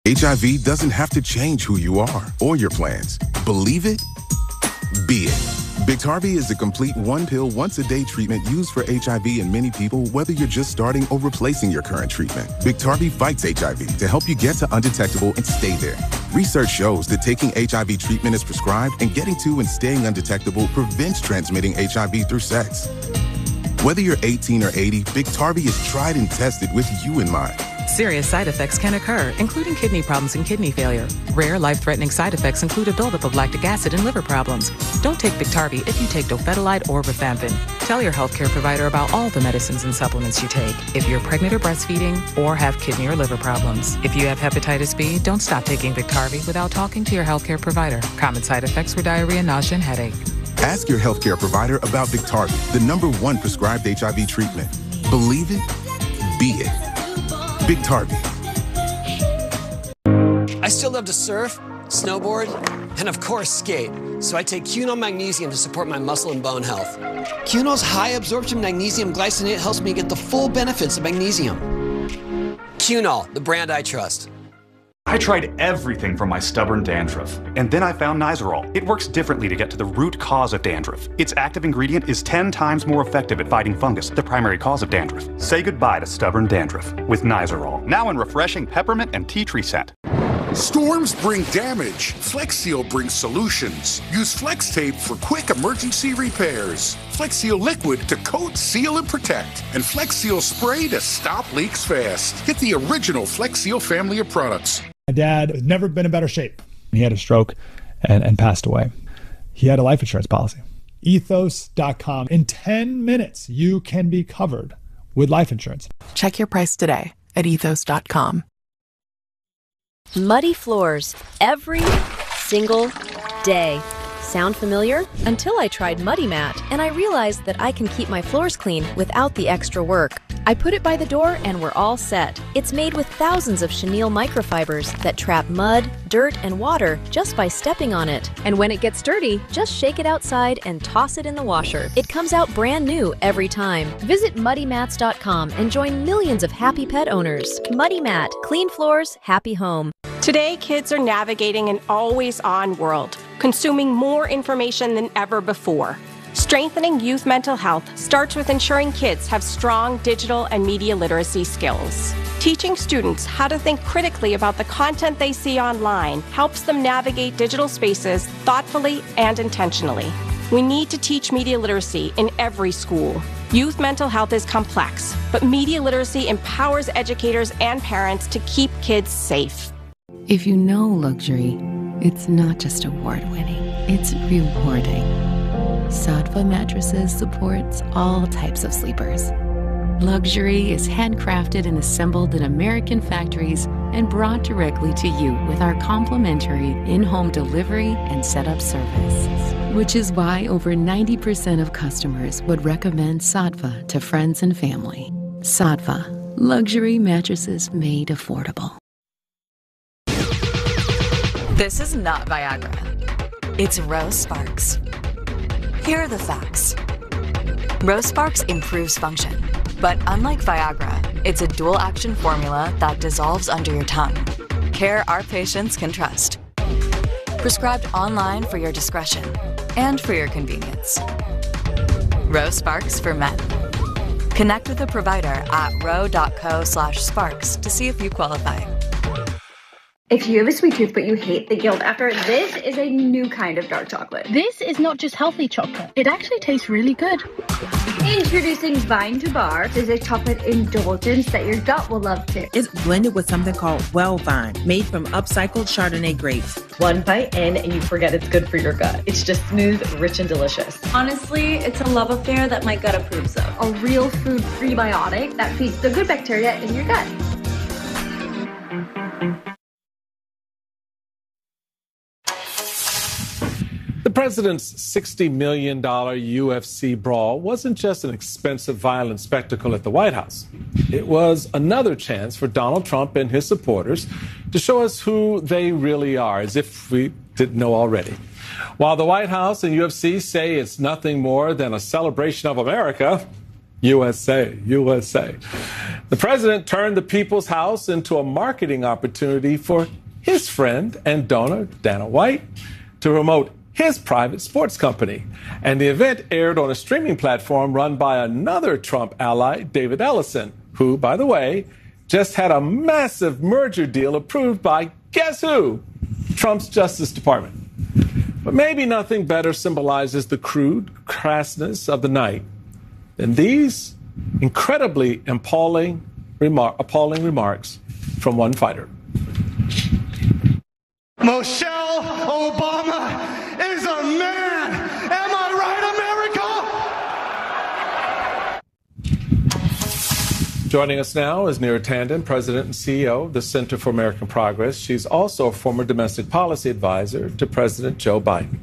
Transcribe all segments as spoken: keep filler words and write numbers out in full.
H I V doesn't have to change who you are or your plans. Believe it? Be it. Biktarvy is a complete one-pill, once-a-day treatment used for H I V in many people, whether you're just starting or replacing your current treatment. Biktarvy fights H I V to help you get to undetectable and stay there. Research shows that taking H I V treatment as prescribed and getting to and staying undetectable prevents transmitting H I V through sex. Whether you're eighteen or eighty, Biktarvy is tried and tested with you in mind. Serious side effects can occur, including kidney problems and kidney failure. Rare, life-threatening side effects include a buildup of lactic acid and liver problems. Don't take Biktarvy if you take dofetilide or rifampin. Tell your healthcare provider about all the medicines and supplements you take if you're pregnant or breastfeeding or have kidney or liver problems. If you have hepatitis B, don't stop taking Biktarvy without talking to your healthcare provider. Common side effects were diarrhea, nausea, and headache. Ask your healthcare provider about Biktarvy, the number one prescribed H I V treatment. Believe it, be it. Biktarvy. I still love to surf, snowboard, and of course skate. So I take Cunol Magnesium to support my muscle and bone health. Cunol's high absorption magnesium glycinate helps me get the full benefits of magnesium. Cunol, the brand I trust. I tried everything for my stubborn dandruff, and then I found Nizoral. It works differently to get to the root cause of dandruff. Its active ingredient is ten times more effective at fighting fungus, the primary cause of dandruff. Say goodbye to stubborn dandruff with Nizoral. Now in refreshing peppermint and tea tree scent. Storms bring damage. Flex Seal brings solutions. Use Flex Tape for quick emergency repairs. Flex Seal Liquid to coat, seal, and protect. And Flex Seal Spray to stop leaks fast. Get the original Flex Seal family of products. My dad has never been in better shape. He had a stroke and, and passed away. He had a life insurance policy. ethos dot com. In ten minutes, you can be covered with life insurance. Check your price today at ethos dot com. Muddy floors every single day. Sound familiar? Until I tried Muddy Mat, and I realized that I can keep my floors clean without the extra work. I put it by the door and we're all set. It's made with thousands of chenille microfibers that trap mud, dirt, and water just by stepping on it. And when it gets dirty, just shake it outside and toss it in the washer. It comes out brand new every time. Visit muddy mats dot com and join millions of happy pet owners. Muddy Mat, clean floors, happy home. Today, kids are navigating an always-on world, consuming more information than ever before. Strengthening youth mental health starts with ensuring kids have strong digital and media literacy skills. Teaching students how to think critically about the content they see online helps them navigate digital spaces thoughtfully and intentionally. We need to teach media literacy in every school. Youth mental health is complex, but media literacy empowers educators and parents to keep kids safe. If you know luxury, it's not just award-winning, it's rewarding. Saatva Mattresses supports all types of sleepers. Luxury is handcrafted and assembled in American factories and brought directly to you with our complimentary in-home delivery and setup service. Which is why over ninety percent of customers would recommend Saatva to friends and family. Saatva, luxury mattresses made affordable. This is not Viagra. It's Rose Sparks. Here are the facts. Rose Sparks improves function, but unlike Viagra, it's a dual-action formula that dissolves under your tongue. Care our patients can trust. Prescribed online for your discretion and for your convenience. Rose Sparks for men. Connect with a provider at ro.co slash sparks to see if you qualify. If you have a sweet tooth but you hate the guilt after, this is a new kind of dark chocolate. This is not just healthy chocolate. It actually tastes really good. Introducing Vine to Bar. This is a chocolate indulgence that your gut will love too. It's blended with something called Well Vine, made from upcycled Chardonnay grapes. One bite in and you forget it's good for your gut. It's just smooth, rich, and delicious. Honestly, it's a love affair that my gut approves of. A real food prebiotic that feeds the good bacteria in your gut. The president's sixty million dollars U F C brawl wasn't just an expensive, violent spectacle at the White House. It was another chance for Donald Trump and his supporters to show us who they really are, as if we didn't know already. While the White House and U F C say it's nothing more than a celebration of America, U S A, U S A. The president turned the People's House into a marketing opportunity for his friend and donor, Dana White, to promote his private sports company. And the event aired on a streaming platform run by another Trump ally, David Ellison, who, by the way, just had a massive merger deal approved by, guess who? Trump's Justice Department. But maybe nothing better symbolizes the crude crassness of the night than these incredibly appalling, remar- appalling remarks from one fighter. Michelle Obama is a man. Am I right, America? Joining us now is Neera Tanden, President and C E O of the Center for American Progress. She's also a former domestic policy advisor to President Joe Biden.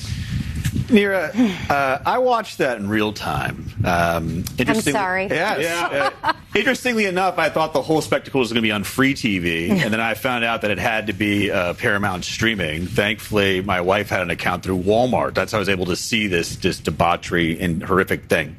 Neera, uh, I watched that in real time. Um, I'm sorry. Yeah. yeah. Uh, interestingly enough, I thought the whole spectacle was going to be on free T V, and then I found out that it had to be uh, Paramount streaming. Thankfully, my wife had an account through Walmart. That's how I was able to see this, this debauchery and horrific thing.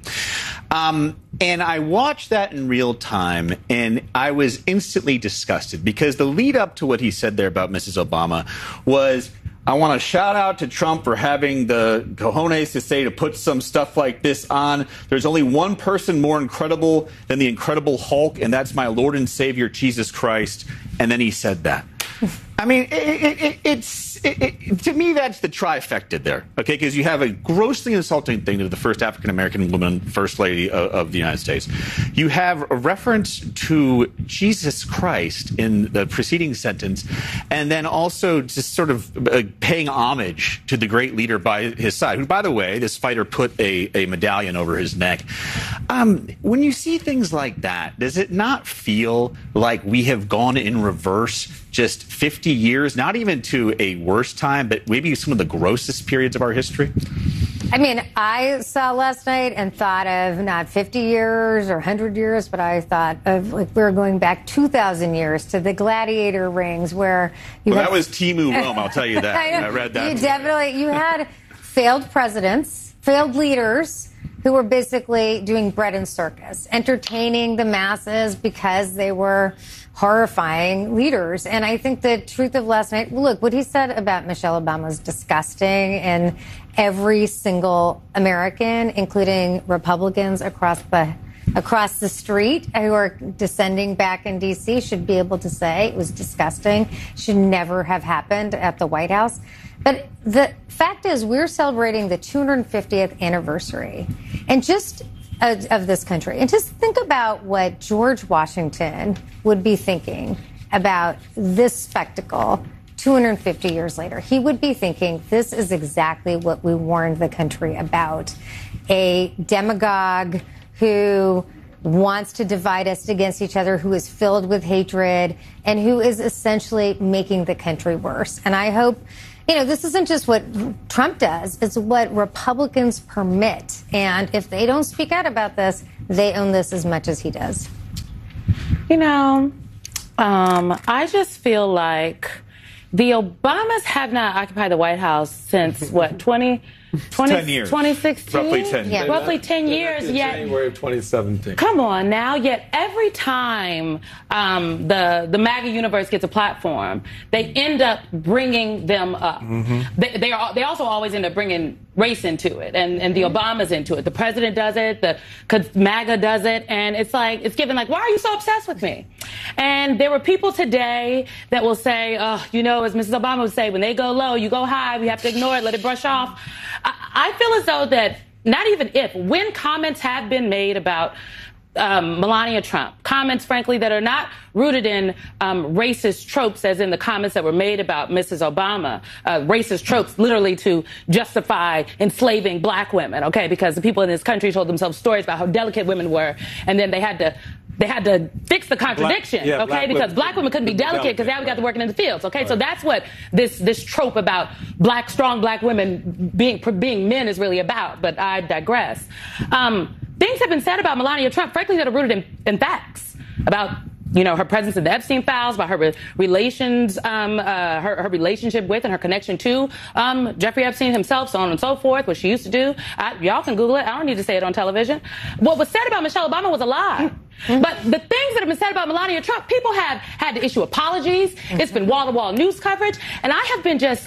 Um, and I watched that in real time, and I was instantly disgusted because the lead up to what he said there about Missus Obama was, I want to shout out to Trump for having the cojones to say to put some stuff like this on. There's only one person more incredible than the Incredible Hulk, and that's my Lord and Savior, Jesus Christ. And then he said that. I mean, it, it, it, it's it, it, to me, that's the trifecta there, okay? Because you have a grossly insulting thing to the first African-American woman, First Lady of, of the United States. You have a reference to Jesus Christ in the preceding sentence, and then also just sort of uh, paying homage to the great leader by his side, who, by the way, this fighter put a, a medallion over his neck. Um, when you see things like that, does it not feel like we have gone in reverse just fifty years, not even to a worse time, but maybe some of the grossest periods of our history? I mean, I saw last night and thought of not fifty years or one hundred years, but I thought of, like, we were going back two thousand years to the gladiator rings where you well, had... that was Timu Rome, I'll tell you that. I, I read that. You definitely, you had failed presidents, failed leaders who were basically doing bread and circus, entertaining the masses because they were horrifying leaders. And I think the truth of last night, look, what he said about Michelle Obama is disgusting, and every single American, including Republicans across the across the street who are descending back in D C, should be able to say it was disgusting, should never have happened at the White House. But the fact is, we're celebrating the two hundred fiftieth anniversary and just of, of this country. And just think about what George Washington would be thinking about this spectacle two hundred fifty years later. He would be thinking, this is exactly what we warned the country about. A demagogue who wants to divide us against each other, who is filled with hatred, and who is essentially making the country worse. And I hope, you know, this isn't just what Trump does, it's what Republicans permit. And if they don't speak out about this, they own this as much as he does. You know, um, I just feel like the Obamas have not occupied the White House since, what, twenty, twenty, ten years. twenty sixteen? Roughly ten. Yeah, roughly ten years. In Yet, January of twenty seventeen. come on now. Yet every time um, the the MAGA universe gets a platform, they end up bringing them up. Mm-hmm. They they, are, they also always end up bringing race into it, and, and the Obamas into it. The president does it, the MAGA does it, and it's like, it's given like, why are you so obsessed with me? And there were people today that will say, oh, you know, as Missus Obama would say, when they go low, you go high, we have to ignore it, let it brush off. I, I feel as though that not even if, when comments have been made about Um, Melania Trump, comments, frankly, that are not rooted in um, racist tropes, as in the comments that were made about Missus Obama, uh, racist tropes literally to justify enslaving black women, okay, because the people in this country told themselves stories about how delicate women were, and then they had to They had to fix the contradiction, black, yeah, okay? Black because women, black women couldn't be delicate because now we got to working in the fields, okay? Right. So that's what this this trope about black, strong black women being being men is really about. But I digress. Um, things have been said about Melania Trump, frankly, that are rooted in, in facts about you know, her presence in the Epstein files, by her re- relations, um, uh, her, her relationship with and her connection to um, Jeffrey Epstein himself, so on and so forth, what she used to do. I, y'all can Google it. I don't need to say it on television. What was said about Michelle Obama was a lie. Mm-hmm. But the things that have been said about Melania Trump, people have had to issue apologies. Mm-hmm. It's been wall-to-wall news coverage. And I have been just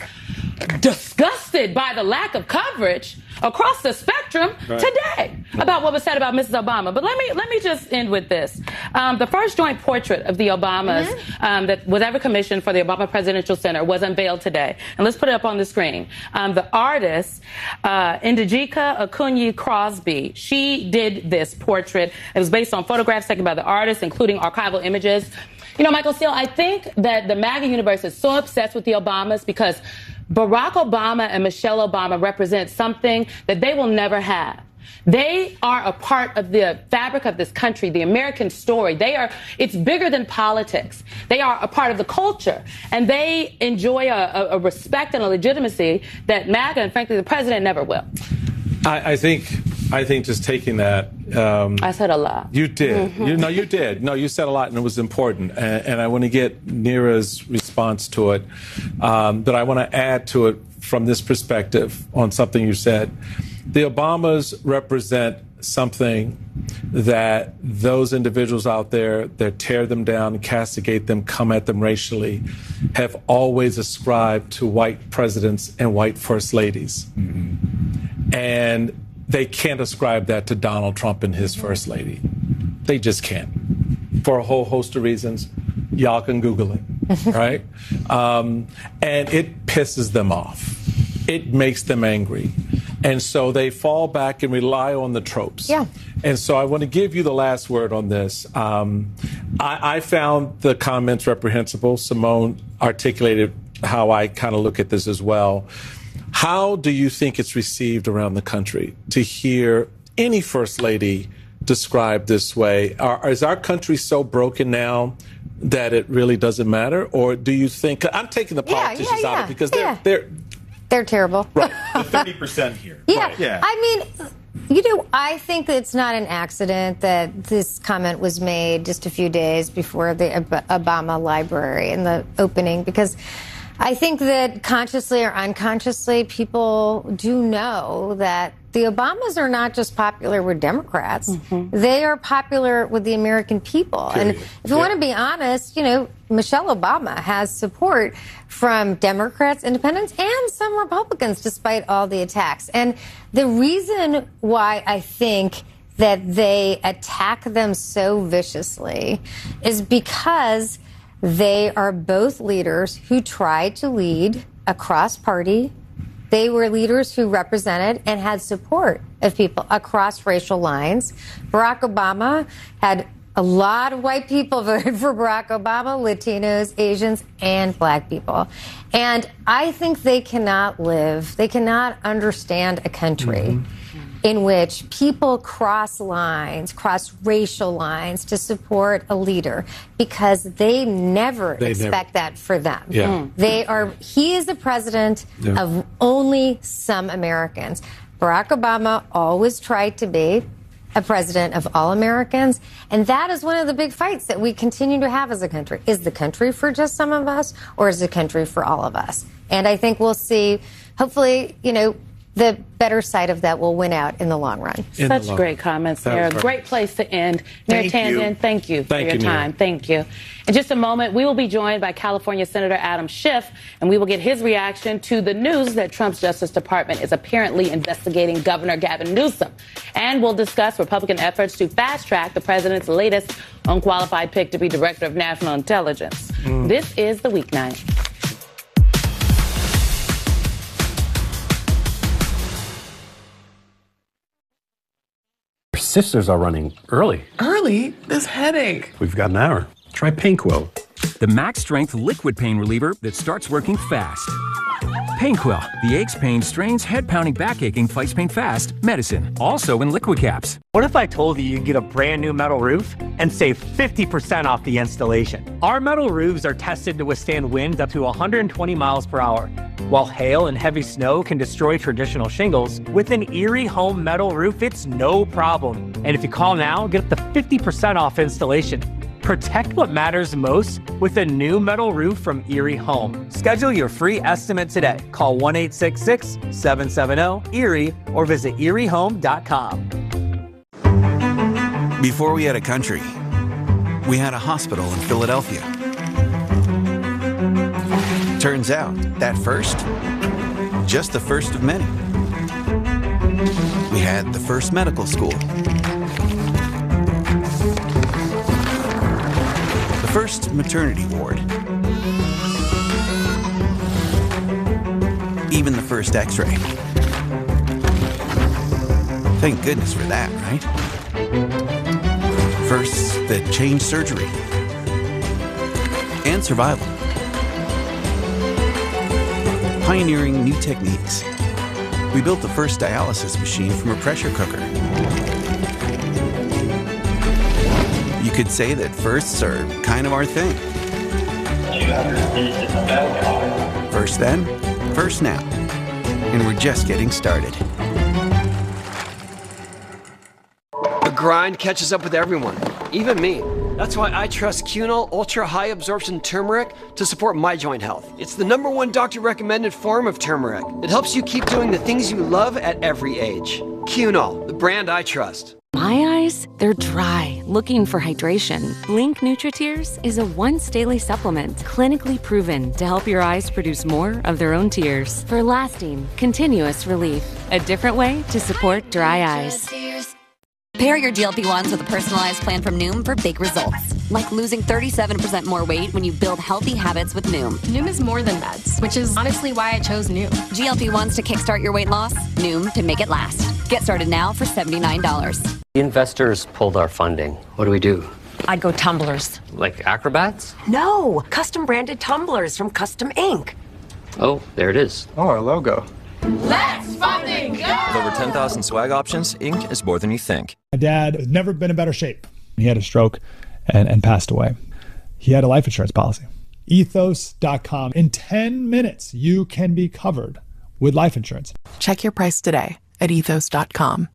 disgusted by the lack of coverage across the spectrum right. today about what was said about Missus Obama. But let me let me just end with this. Um, the first joint portrait of the Obamas mm-hmm. um, that was ever commissioned for the Obama Presidential Center was unveiled today. And let's put it up on the screen. Um, the artist, uh, Ndejika Akunyi Crosby, she did this portrait. It was based on photographs taken by the artist, including archival images. You know, Michael Steele, I think that the MAGA universe is so obsessed with the Obamas because Barack Obama and Michelle Obama represent something that they will never have. They are a part of the fabric of this country, the American story. They are, it's bigger than politics. They are a part of the culture, and they enjoy a, a respect and a legitimacy that MAGA and, frankly, the president never will. I, I think, I think just taking that. Um, I said a lot. You did. Mm-hmm. You, no, you did. No, you said a lot, and it was important. And, and I want to get Neera's response to it. Um, but I want to add to it from this perspective on something you said. The Obamas represent something that those individuals out there that tear them down, castigate them, come at them racially, have always ascribed to white presidents and white first ladies. Mm-hmm. And they can't ascribe that to Donald Trump and his first lady. They just can't. For a whole host of reasons. Y'all can Google it, right? Um, and it pisses them off. It makes them angry. And so they fall back and rely on the tropes. Yeah. And so I want to give you the last word on this. Um, I, I found the comments reprehensible. Simone articulated how I kind of look at this as well. How do you think it's received around the country to hear any first lady described this way? Are, is our country so broken now that it really doesn't matter? Or do you think, I'm taking the politicians yeah, yeah, yeah. out of it because yeah. they're, they're, they're terrible. Right. The thirty percent here. Yeah. Right. yeah. I mean, you know, I think that it's not an accident that this comment was made just a few days before the Obama Library in the opening, because I think that consciously or unconsciously, people do know that the Obamas are not just popular with Democrats. Mm-hmm. They are popular with the American people. Period. And if you yeah. want to be honest, you know, Michelle Obama has support from Democrats, independents, and some Republicans, despite all the attacks. And the reason why I think that they attack them so viciously is because they are both leaders who tried to lead across party. They were leaders who represented and had support of people across racial lines. Barack Obama had a lot of white people voted for Barack Obama, Latinos, Asians, and black people. And I think they cannot live, they cannot understand a country mm-hmm. in which people cross lines, cross racial lines to support a leader, because they never they expect never. that for them. Yeah. Mm. They are, he is the president yeah. of only some Americans. Barack Obama always tried to be a president of all Americans. And that is one of the big fights that we continue to have as a country. Is the country for just some of us, or is the country for all of us? And I think we'll see, hopefully, you know, the better side of that will win out in the long run. In Such long great comments there. Great place to end. Mayor Tandon, thank you for thank your you, time. Mayor. Thank you. In just a moment, we will be joined by California Senator Adam Schiff, and we will get his reaction to the news that Trump's Justice Department is apparently investigating Governor Gavin Newsom. And we'll discuss Republican efforts to fast-track the president's latest unqualified pick to be Director of National Intelligence. Mm. This is The Weeknight. Sisters are running early. Early? This headache. We've got an hour. Try Painquil. The max strength liquid pain reliever that starts working fast. Painquil, the aches, pain, strains, head pounding, back aching, fights pain fast medicine. Also in liquid caps. What if I told you you could get a brand new metal roof and save fifty percent off the installation? Our metal roofs are tested to withstand winds up to one hundred twenty miles per hour. While hail and heavy snow can destroy traditional shingles, with an Erie Home metal roof, it's no problem. And if you call now, get up to fifty percent off installation. Protect what matters most with a new metal roof from Erie Home. Schedule your free estimate today. Call one eight six six, seven seven zero, E R I E or visit erie home dot com. Before we had a country, we had a hospital in Philadelphia. Turns out, that first, just the first of many. We had the first medical school. The first maternity ward. Even the first x-ray. Thank goodness for that, right? Firsts that changed surgery and survival. Pioneering new techniques. We built the first dialysis machine from a pressure cooker. You could say that firsts are kind of our thing. First then, first now. And we're just getting started. The grind catches up with everyone, even me. That's why I trust Cunol Ultra High Absorption Turmeric to support my joint health. It's the number one doctor recommended form of turmeric. It helps you keep doing the things you love at every age. Cunol, the brand I trust. My eyes, they're dry, looking for hydration. Blink NutriTears is a once daily supplement, clinically proven to help your eyes produce more of their own tears for lasting, continuous relief. A different way to support dry eyes. Pair your G L P ones with a personalized plan from Noom for big results. Like losing thirty-seven percent more weight when you build healthy habits with Noom. Noom is more than meds, which is honestly why I chose Noom. G L P ones to kickstart your weight loss, Noom to make it last. Get started now for seventy-nine dollars. The investors pulled our funding. What do we do? I'd go tumblers. Like acrobats? No, custom branded tumblers from Custom Ink. Oh, there it is. Oh, our logo. Let's funding go! With over ten thousand swag options, Ink is more than you think. My dad has never been in better shape. He had a stroke and, and passed away. He had a life insurance policy. ethos dot com. In ten minutes, you can be covered with life insurance. Check your price today at ethos dot com.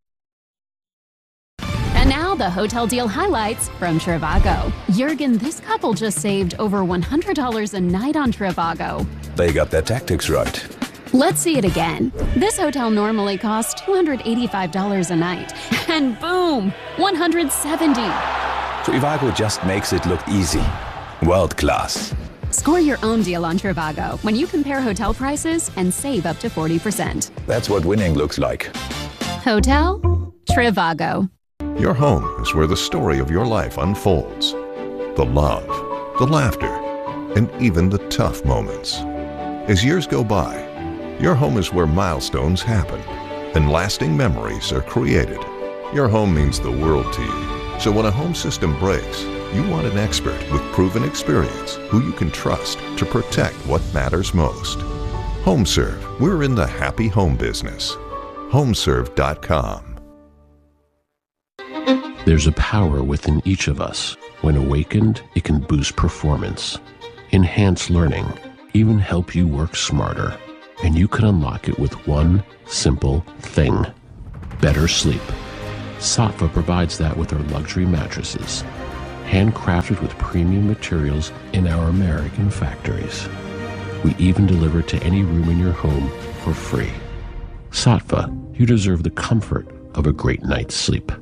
And now the hotel deal highlights from Trivago. Jurgen, this couple just saved over one hundred dollars a night on Trivago. They got their tactics right. Let's see it again. This hotel normally costs two hundred eighty-five dollars a night. And boom, one hundred seventy dollars. Trivago just makes it look easy. World class. Score your own deal on Trivago when you compare hotel prices and save up to forty percent. That's what winning looks like. Hotel Trivago. Your home is where the story of your life unfolds. The love, the laughter, and even the tough moments. As years go by, your home is where milestones happen and lasting memories are created. Your home means the world to you. So when a home system breaks, you want an expert with proven experience who you can trust to protect what matters most. HomeServe, we're in the happy home business. home serve dot com. There's a power within each of us. When awakened, it can boost performance, enhance learning, even help you work smarter. And you can unlock it with one simple thing: better sleep. Saatva provides that with our luxury mattresses, handcrafted with premium materials in our American factories. We even deliver to any room in your home for free. Saatva, you deserve the comfort of a great night's sleep.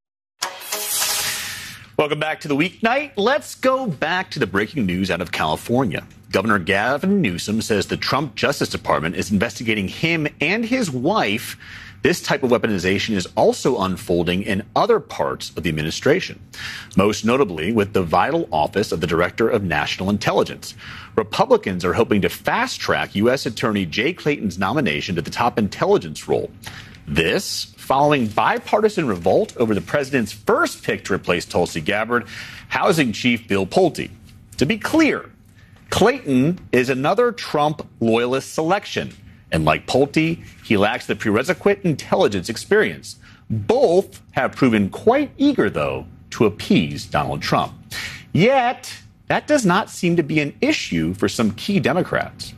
Welcome back to the weeknight. Let's go back to the breaking news out of California. Governor Gavin Newsom says the Trump Justice Department is investigating him and his wife. This type of weaponization is also unfolding in other parts of the administration, most notably with the vital office of the Director of National Intelligence. Republicans are hoping to fast-track U S Attorney Jay Clayton's nomination to the top intelligence role. This following bipartisan revolt over the president's first pick to replace Tulsi Gabbard, Housing Chief Bill Pulte. To be clear, Clayton is another Trump loyalist selection. And like Pulte, he lacks the prerequisite intelligence experience. Both have proven quite eager, though, to appease Donald Trump. Yet, that does not seem to be an issue for some key Democrats.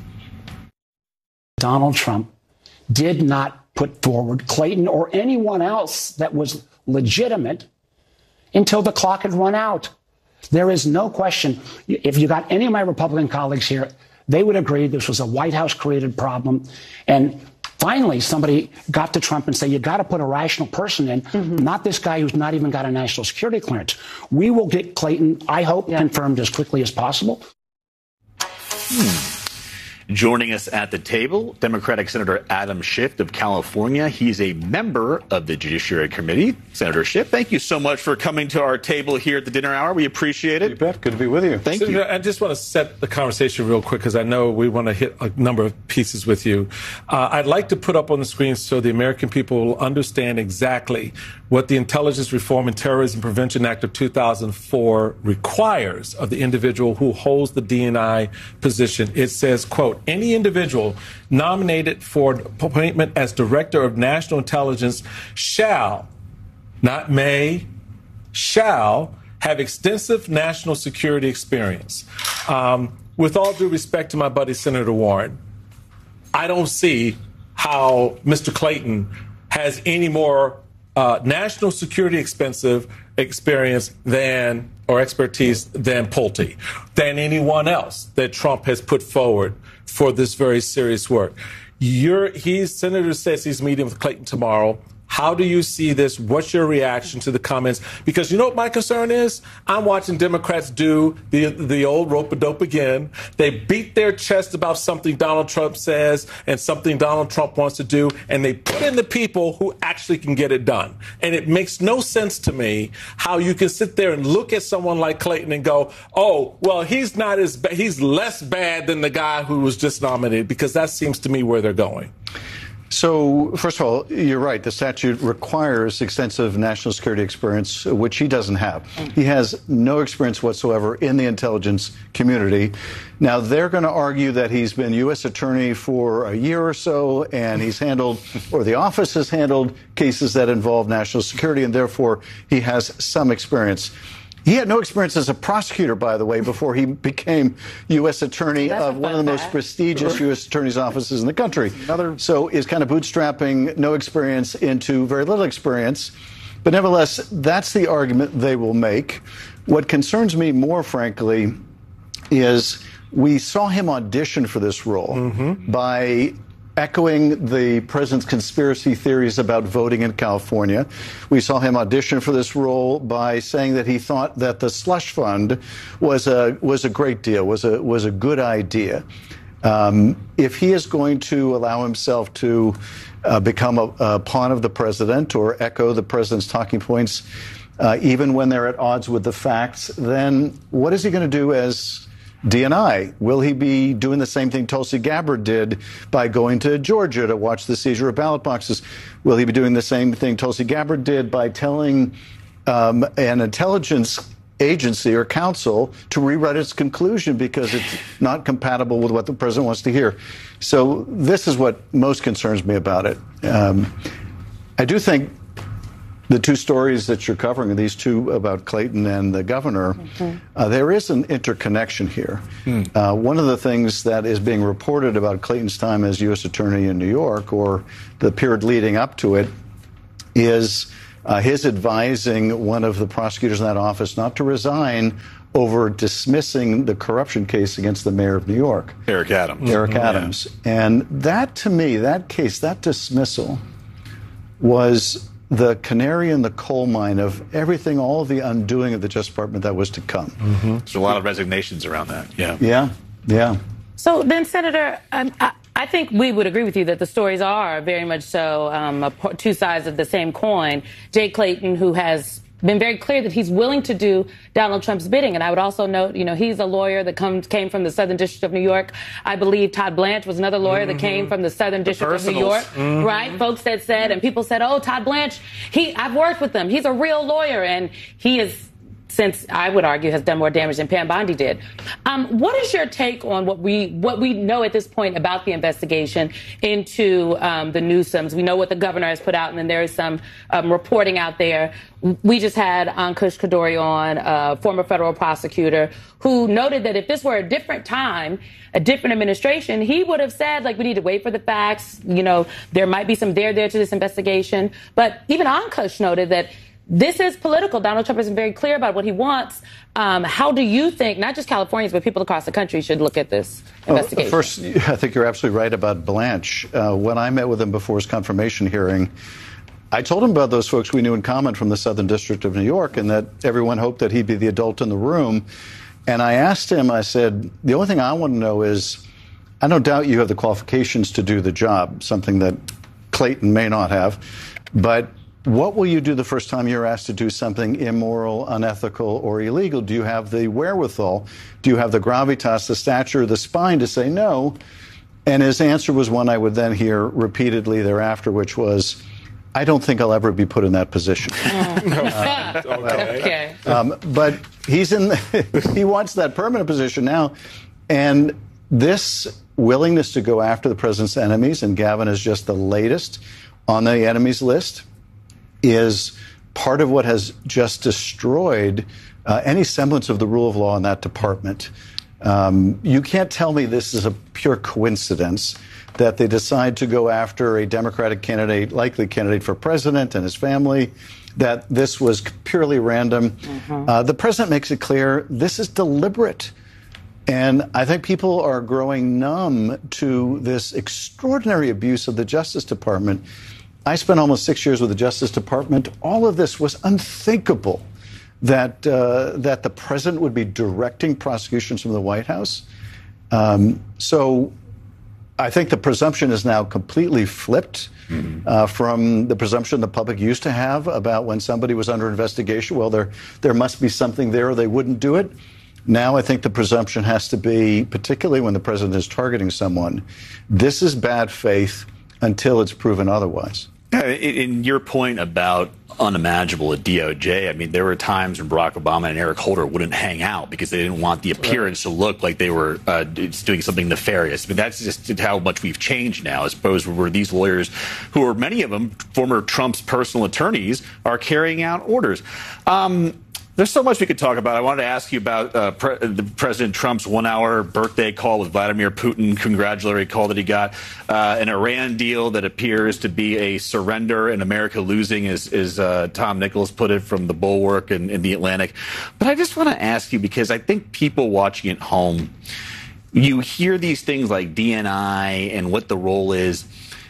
Donald Trump did not put forward Clayton or anyone else that was legitimate until the clock had run out. There is no question. If you got any of my Republican colleagues here, they would agree this was a White House-created problem. And finally, somebody got to Trump and said, you got to put a rational person in, mm-hmm. not this guy who's not even got a national security clearance. We will get Clayton, I hope, yeah. confirmed as quickly as possible. Hmm. Joining us at the table, Democratic Senator Adam Schiff of California. He's a member of the Judiciary Committee. Senator Schiff, thank you so much for coming to our table here at the dinner hour. We appreciate it. You bet. Good to be with you. Thank Senator, you. I just want to set the conversation real quick because I know we want to hit a number of pieces with you. Uh, I'd like to put up on the screen so the American people will understand exactly what the Intelligence Reform and Terrorism Prevention Act of two thousand four requires of the individual who holds the D N I position. It says, quote, any individual nominated for appointment as Director of National Intelligence shall, not may, shall have extensive national security experience. Um, with all due respect to my buddy Senator Warren, I don't see how Mister Clayton has any more uh, national security expensive experience than or expertise than Pulte, than anyone else that Trump has put forward for this very serious work. You're, he's, Senator says he's meeting with Clayton tomorrow. How do you see this? What's your reaction to the comments? Because you know what my concern is? I'm watching Democrats do the the old rope-a-dope again. They beat their chest about something Donald Trump says and something Donald Trump wants to do, and they put in the people who actually can get it done. And it makes no sense to me how you can sit there and look at someone like Clayton and go, oh, well, he's not as ba- he's less bad than the guy who was just nominated, because that seems to me where they're going. So, first of all, you're right. The statute requires extensive national security experience, which he doesn't have. He has no experience whatsoever in the intelligence community. Now, they're going to argue that he's been U S attorney for a year or so, and he's handled, or the office has handled, cases that involve national security, and therefore he has some experience. He had no experience as a prosecutor, by the way, before he became U S attorney That's of one of the most fact. prestigious U S attorney's offices in the country. Another, so is kind of bootstrapping no experience into very little experience. But nevertheless, that's the argument they will make. What concerns me more, frankly, is we saw him audition for this role mm-hmm. by echoing the president's conspiracy theories about voting in California. We saw him audition for this role by saying that he thought that the slush fund was a was a great deal, was a was a good idea. Um, if he is going to allow himself to uh, become a, a pawn of the president or echo the president's talking points, uh, even when they're at odds with the facts, then what is he going to do as D N I? Will he be doing the same thing Tulsi Gabbard did by going to Georgia to watch the seizure of ballot boxes? Will he be doing the same thing Tulsi Gabbard did by telling um, an intelligence agency or council to rewrite its conclusion because it's not compatible with what the president wants to hear? So this is what most concerns me about it. Um, I do think the two stories that you're covering, these two about Clayton and the governor, mm-hmm. uh, there is an interconnection here. Mm. Uh, one of the things that is being reported about Clayton's time as U S attorney in New York, or the period leading up to it, is uh, his advising one of the prosecutors in that office not to resign over dismissing the corruption case against the mayor of New York, Eric Adams. Eric mm-hmm. Adams. Yeah. And that, to me, that case, that dismissal was the canary in the coal mine of everything, all of the undoing of the Justice Department that was to come. Mm-hmm. There's a lot of resignations around that. Yeah. Yeah. Yeah. So then, Senator, um, I, I think we would agree with you that the stories are very much so um, a, two sides of the same coin. Jay Clayton, who has been very clear that he's willing to do Donald Trump's bidding. And I would also note, you know, he's a lawyer that comes came from the Southern District of New York. I believe Todd Blanche was another lawyer mm-hmm. that came from the Southern District the of New York, mm-hmm. right? Folks that said, and people said, oh, Todd Blanche, he, I've worked with him. He's a real lawyer. And he is, since I would argue, has done more damage than Pam Bondi did. Um, what is your take on what we what we know at this point about the investigation into um, the Newsoms? We know what the governor has put out, and then there is some um, reporting out there. We just had Ankush Khardori on, a former federal prosecutor, who noted that if this were a different time, a different administration, he would have said, like, we need to wait for the facts. You know, there might be some there there to this investigation. But even Ankush noted that this is political. Donald Trump is very clear about what he wants. Um, how do you think, not just Californians, but people across the country should look at this investigation? Well, first, I think you're absolutely right about Blanche. Uh, when I met with him before his confirmation hearing, I told him about those folks we knew in common from the Southern District of New York, and that everyone hoped that he'd be the adult in the room. And I asked him, I said, the only thing I want to know is, I don't doubt you have the qualifications to do the job, something that Clayton may not have, but what will you do the first time you're asked to do something immoral, unethical, or illegal? Do you have the wherewithal? Do you have the gravitas, the stature, the spine to say no? And his answer was one I would then hear repeatedly thereafter, which was, I don't think I'll ever be put in that position. uh, okay. Um, but he's in, the, he wants that permanent position now. And this willingness to go after the president's enemies, and Gavin is just the latest on the enemies list, is part of what has just destroyed uh, any semblance of the rule of law in that department. Um, you can't tell me this is a pure coincidence that they decide to go after a Democratic candidate, likely candidate for president, and his family, that this was purely random. Mm-hmm. Uh, the president makes it clear this is deliberate. And I think people are growing numb to this extraordinary abuse of the Justice Department. I spent almost six years with the Justice Department. All of this was unthinkable, that uh, that the president would be directing prosecutions from the White House. Um, so I think the presumption is now completely flipped mm-hmm. uh, from the presumption the public used to have about when somebody was under investigation. Well, there there must be something there or they wouldn't do it. Now I think the presumption has to be, particularly when the president is targeting someone, this is bad faith until it's proven otherwise. In your point about unimaginable at D O J, I mean, there were times when Barack Obama and Eric Holder wouldn't hang out because they didn't want the appearance right. to look like they were uh, doing something nefarious. I mean, that's just how much we've changed now. I suppose where these lawyers, who are many of them former Trump's personal attorneys, are carrying out orders. Um, There's so much we could talk about. I wanted to ask you about uh, Pre- the President Trump's one-hour birthday call with Vladimir Putin, congratulatory call that he got, uh, an Iran deal that appears to be a surrender and America losing, as, as uh, Tom Nichols put it from the Bulwark and, and the Atlantic. But I just want to ask you, because I think people watching at home, you hear these things like D N I and what the role is.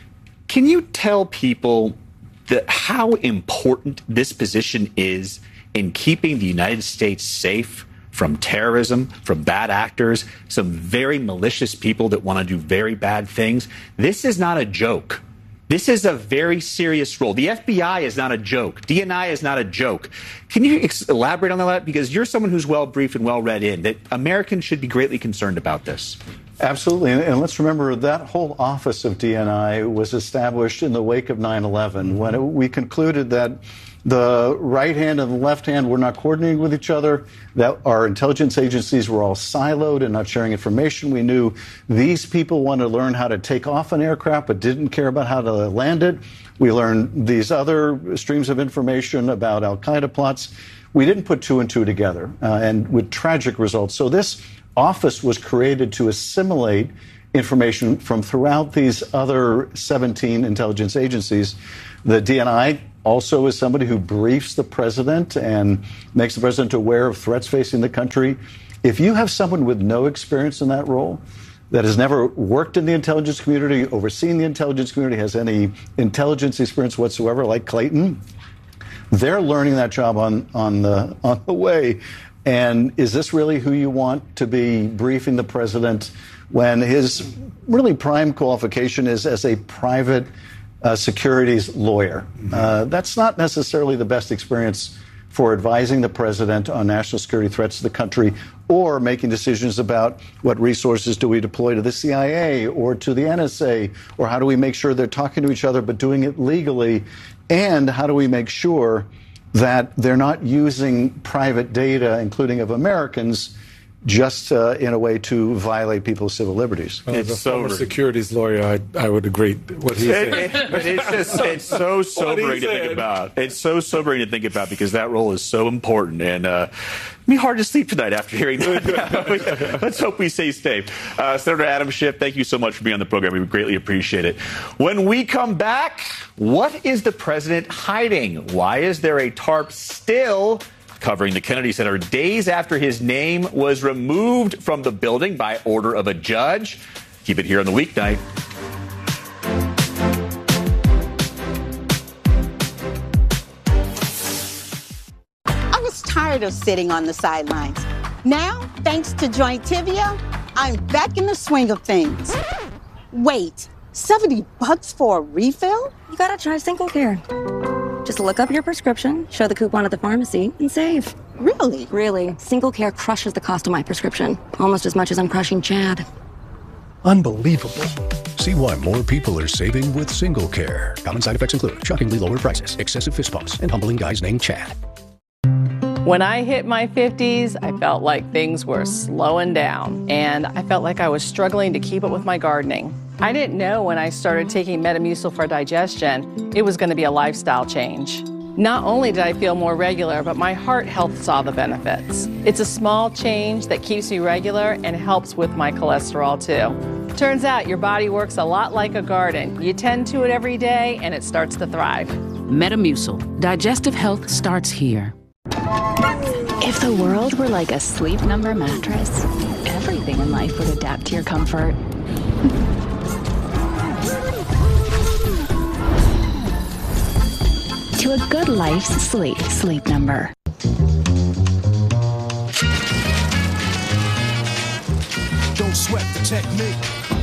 Can you tell people that how important this position is in keeping the United States safe from terrorism, from bad actors, some very malicious people that want to do very bad things? This is not a joke. This is a very serious role. The F B I is not a joke. D N I is not a joke. Can you ex- elaborate on that? Because you're someone who's well-briefed and well-read in, that Americans should be greatly concerned about this. Absolutely. And let's remember that whole office of D N I was established in the wake of nine eleven, mm-hmm. when it, we concluded that the right hand and the left hand were not coordinating with each other, that our intelligence agencies were all siloed and not sharing information. We knew these people wanted to learn how to take off an aircraft but didn't care about how to land it. We learned these other streams of information about al-Qaeda plots. We didn't put two and two together, uh, and with tragic results. So this office was created to assimilate information from throughout these other seventeen intelligence agencies. The D N I also is somebody who briefs the president and makes the president aware of threats facing the country. If you have someone with no experience in that role, that has never worked in the intelligence community, overseen the intelligence community, has any intelligence experience whatsoever, like Clayton, they're learning that job on, on the on the way. And is this really who you want to be briefing the president when his really prime qualification is as a private uh, securities lawyer? Mm-hmm. Uh, that's not necessarily the best experience for advising the president on national security threats to the country, or making decisions about what resources do we deploy to the C I A or to the N S A, or how do we make sure they're talking to each other but doing it legally, and how do we make sure that they're not using private data, including of Americans, just uh, in a way to violate people's civil liberties. Well, as a former securities lawyer, I, I would agree what he said. But it's just, it's so sobering to think about. It's so sobering to think about because that role is so important. And uh, be hard to sleep tonight after hearing that. Let's hope we stay safe. Uh, Senator Adam Schiff, thank you so much for being on the program. We greatly appreciate it. When we come back, what is the president hiding? Why is there a tarp still covering the Kennedy Center days after his name was removed from the building by order of a judge? Keep it here on the weeknight. Tired of sitting on the sidelines. Now, thanks to Jointivia, I'm back in the swing of things. Wait, seventy bucks for a refill? You gotta try Single Care. Just look up your prescription, show the coupon at the pharmacy, and save. Really? Really. Single Care crushes the cost of my prescription, almost as much as I'm crushing Chad. Unbelievable. See why more people are saving with Single Care. Common side effects include shockingly lower prices, excessive fist bumps, and humbling guys named Chad. When I hit my fifties, I felt like things were slowing down, and I felt like I was struggling to keep up with my gardening. I didn't know when I started taking Metamucil for digestion, it was going to be a lifestyle change. Not only did I feel more regular, but my heart health saw the benefits. It's a small change that keeps me regular and helps with my cholesterol too. Turns out your body works a lot like a garden. You tend to it every day, and it starts to thrive. Metamucil. Digestive health starts here. If the world were like a Sleep Number mattress, everything in life would adapt to your comfort. To a good life's sleep, Sleep Number. Don't sweat the technique.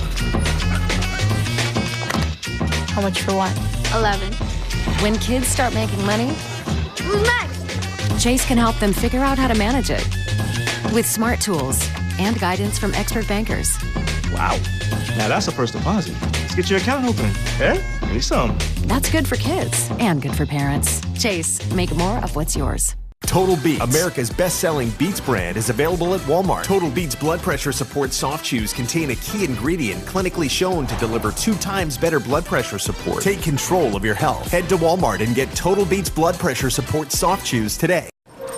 How much for what? eleven. When kids start making money, Who's next? Chase can help them figure out how to manage it with smart tools and guidance from expert bankers. Wow. Now that's a first deposit. Let's get your account open. Eh? Give me some. That's good for kids and good for parents. Chase, make more of what's yours. Total Beats, America's best-selling Beats brand, is available at Walmart. Total Beats blood pressure support soft chews contain a key ingredient clinically shown to deliver two times better blood pressure support. Take control of your health. Head to Walmart and get Total Beats blood pressure support soft chews today.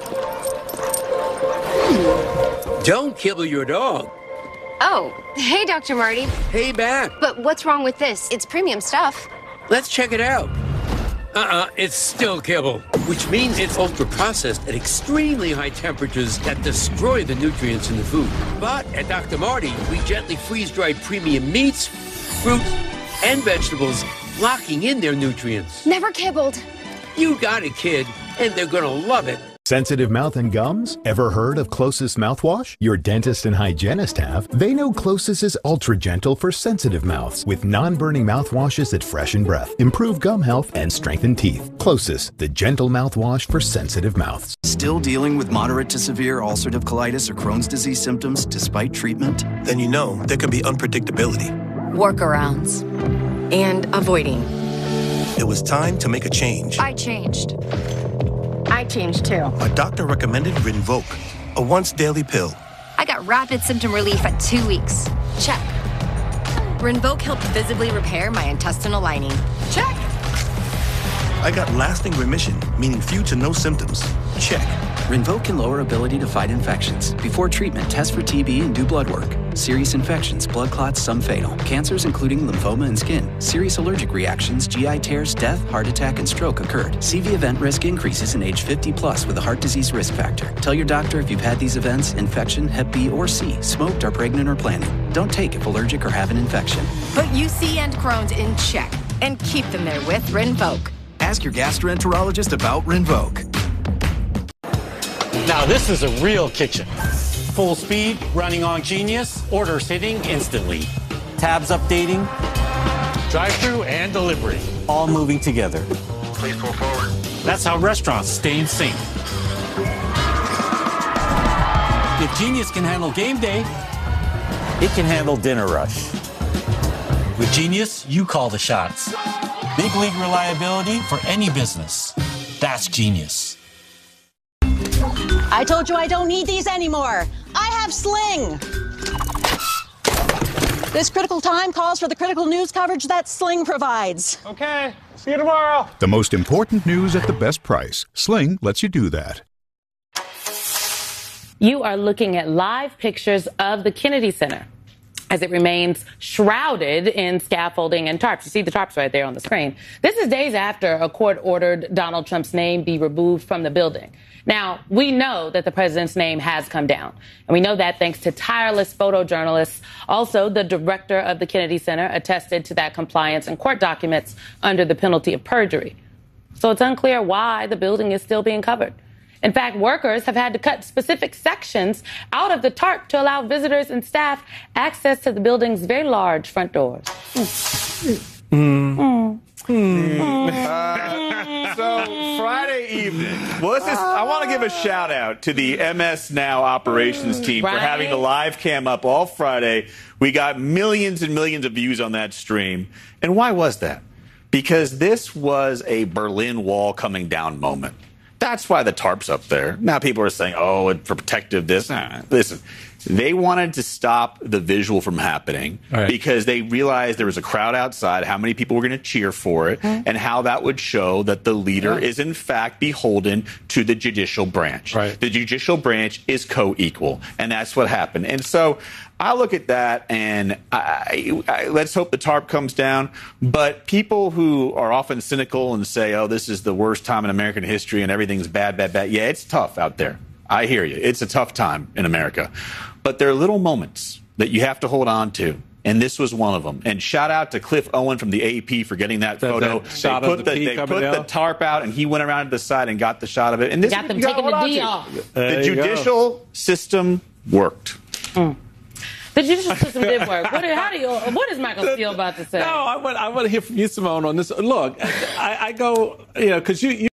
Don't kibble your dog. Oh, hey, Doctor Marty. Hey, Matt. But what's wrong with this? It's premium stuff. Let's check it out. Uh-uh, it's still kibble, which means it's ultra-processed at extremely high temperatures that destroy the nutrients in the food. But at Doctor Marty, we gently freeze-dry premium meats, fruits, and vegetables, locking in their nutrients. Never kibbled. You got it, kid, and they're gonna love it. Sensitive mouth and gums? Ever heard of Closest mouthwash? Your dentist and hygienist have. They know Closest is ultra gentle for sensitive mouths with non-burning mouthwashes that freshen breath, improve gum health, and strengthen teeth. Closest, the gentle mouthwash for sensitive mouths. Still dealing with moderate to severe ulcerative colitis or Crohn's disease symptoms despite treatment? Then you know there can be unpredictability. Workarounds. And avoiding. It was time to make a change. I changed. I changed too. A doctor recommended Rinvoq, a once daily pill. I got rapid symptom relief at two weeks. Check. Rinvoq helped visibly repair my intestinal lining. Check. I got lasting remission, meaning few to no symptoms. Check. Rinvoq can lower ability to fight infections. Before treatment, test for T B and do blood work. Serious infections, blood clots, some fatal. Cancers including lymphoma and skin. Serious allergic reactions, G I tears, death, heart attack, and stroke occurred. C V event risk increases in age fifty plus with a heart disease risk factor. Tell your doctor if you've had these events, infection, Hep B or C, smoked, are pregnant or planning. Don't take if allergic or have an infection. Put U C and Crohn's in check and keep them there with Rinvoq. Ask your gastroenterologist about Rinvoq. Now this is a real kitchen. Full speed, running on Genius, orders hitting instantly. Tabs updating, drive-through and delivery, all moving together. Please pull forward. That's how restaurants stay in sync. If Genius can handle game day, it can handle dinner rush. With Genius, you call the shots. Big league reliability for any business. That's Genius. I told you I don't need these anymore. I have Sling. This critical time calls for the critical news coverage that Sling provides. Okay, see you tomorrow. The most important news at the best price. Sling lets you do that. You are looking at live pictures of the Kennedy Center as it remains shrouded in scaffolding and tarps. You see the tarps right there on the screen. This is days after a court ordered Donald Trump's name be removed from the building. Now, we know that the president's name has come down, and we know that thanks to tireless photojournalists. Also, the director of the Kennedy Center attested to that compliance in court documents under the penalty of perjury. So it's unclear why the building is still being covered. In fact, workers have had to cut specific sections out of the tarp to allow visitors and staff access to the building's very large front doors. Mm. Mm. Mm. Uh, so Friday evening, well, let's just, I want to give a shout out to the M S Now operations team right? for having the live cam up all Friday. We got millions and millions of views on that stream. And why was that? Because this was a Berlin Wall coming down moment. That's why the tarp's up there. Now people are saying, oh, it's for protective this. Nah, listen, they wanted to stop the visual from happening right. because they realized there was a crowd outside, how many people were going to cheer for it, mm-hmm. and how that would show that the leader yeah. is, in fact, beholden to the judicial branch. Right. The judicial branch is co-equal, and that's what happened. And so I look at that, and I, I, let's hope the tarp comes down. But people who are often cynical and say, oh, this is the worst time in American history and everything's bad, bad, bad. Yeah, it's tough out there. I hear you. It's a tough time in America. But there are little moments that you have to hold on to. And this was one of them. And shout out to Cliff Owen from the A P for getting that, that photo. That shot they put, of the, the, they put the tarp out, and he went around to the side and got the shot of it. And this got them taking the D off. The judicial go. system worked. Mm. The judicial system did work. What, how do you, what is Michael Steele about to say? No, I want, I want to hear from you, Simone, on this. Look, I, I go, you know, because you, you